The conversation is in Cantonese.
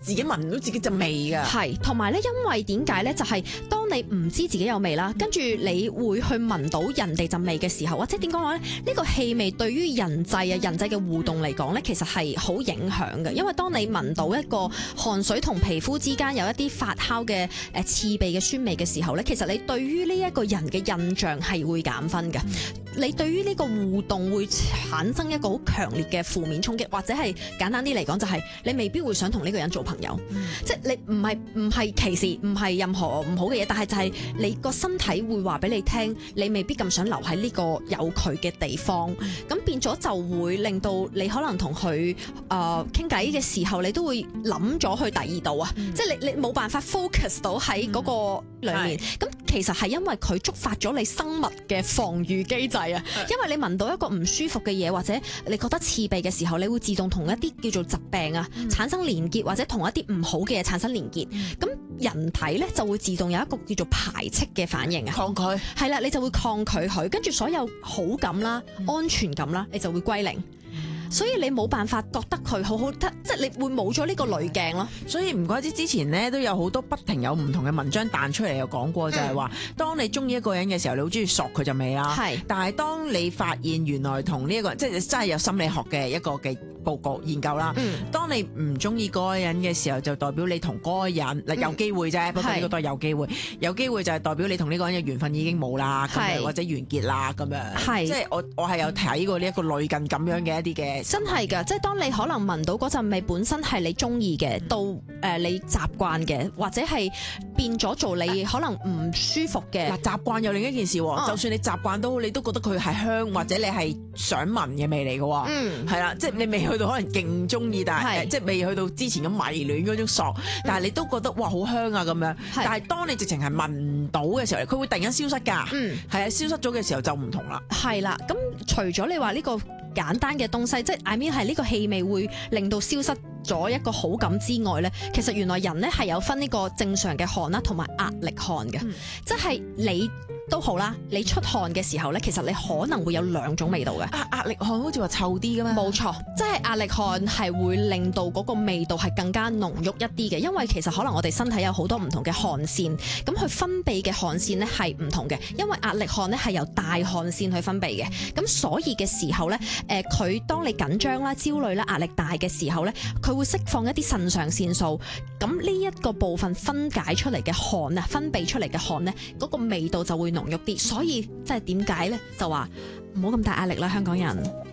自己聞唔到自己陣味㗎。 係，同埋咧，因為點解咧？就係當你唔知自己有味啦，跟住你會去聞到人哋陣味嘅時候，或者點講話咧？呢個氣味對於人際嘅互動嚟講咧，其實係好影響嘅。因為當你聞到一個汗水同皮膚之間有一啲發酵嘅刺鼻嘅酸味嘅時候咧，其實你對於呢一個人嘅印象係會減分嘅。你對於呢個互動會產生一個好強烈嘅負面衝擊，或者係簡單啲嚟講，就係你未必會想同呢個人做朋友。即係你唔係歧視，唔係任何唔好嘅嘢，但係就係你個身體會話俾你聽，你未必咁想留喺呢個有佢嘅地方。咁變咗就會令到你可能同佢傾偈嘅時候，你都會諗咗去第二度啊！即係你冇辦法 focus 到喺嗰個裏面。咁其實係因為佢觸發咗你生物嘅防禦機制啊！因為你聞到一個唔舒服嘅嘢，或者你覺得刺鼻嘅時候，你會自動同一啲叫做疾病啊產生連結，或者同一啲唔好嘅嘢產生連結。咁人體咧就會自動有一個叫做排斥嘅反應啊， 抗拒係啦，你就會抗拒佢，跟住所有好感啦、安全感啦，你就會歸零。所以你冇辦法覺得佢好好，即係你會冇咗呢個濾鏡咯。 所以唔怪之之前咧都有好多不停有唔同嘅文章彈出嚟，有講過就係話，當你中意一個人嘅時候，你好中意索佢陣味啦。 係， 但係當你發現原來同呢一個即係真係有心理學嘅一個嘅報告研究啦。當你唔中意嗰個人嘅時候，就代表你同嗰個人嗱有機會啫，不過呢個都係有機會，有機會就係代表你同呢個人嘅緣分已經冇啦，咁樣或者完結啦咁樣。係，即係我係有睇過呢一個類近咁樣嘅一啲嘅。 真係㗎，即係當你可能聞到嗰陣味本身係你中意嘅，到你習慣嘅，或者係變咗做你可能唔舒服嘅。 嗱，習慣有另一件事喎，就算你習慣都好，你都覺得佢係香，或者你係想聞嘅味嚟嘅喎。係啦，即係你未去到可能勁中意，但係即係未去到之前咁迷戀嗰種索，但係你都覺得哇好香啊咁樣。但係當你直情係聞唔到嘅時候，佢會突然間消失㗎。係啊，消失咗嘅時候就唔同啦。 係啦，咁除咗你話呢個簡單嘅東西，即係 I mean 係呢個氣味會令到消失咗一個好感之外咧，其實原來人咧係有分呢個正常嘅汗啦，同埋壓力汗嘅。即係你都好啦，你出汗嘅時候咧，其實你可能會有兩種味道嘅。 壓力汗好似話臭啲㗎嘛？ 冇錯，即係壓力汗係會令到嗰個味道係更加濃郁一啲嘅，因為其實可能我哋身體有好多唔同嘅汗腺，咁佢分泌嘅汗腺咧係唔同嘅，因為壓力汗咧係由大汗腺去分泌嘅，咁所以嘅時候咧，佢當你緊張啦、焦慮啦、壓力大嘅時候咧，佢會釋放一啲腎上腺素，咁呢一個部分分解出嚟嘅汗啊，分泌出嚟嘅汗咧，嗰個味道就會濃郁啲，所以即係點解咧？就話唔好咁大壓力啦，香港人。